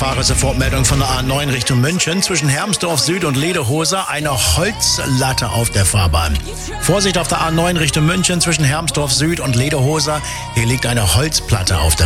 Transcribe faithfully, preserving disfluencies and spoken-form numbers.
Fahrer, Sofortmeldung von der A neun Richtung München. Zwischen Hermsdorf Süd und Lederhoser eine Holzlatte auf der Fahrbahn. Vorsicht auf der A neun Richtung München zwischen Hermsdorf Süd und Lederhoser. Hier liegt eine Holzplatte auf der